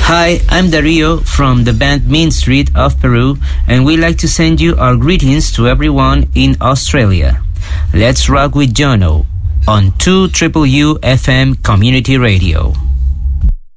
Hi, I'm Dario from the band Mean Street of Peru, and we'd like to send you our greetings to everyone in Australia. Let's rock with Jono on 2UUU FM Community Radio.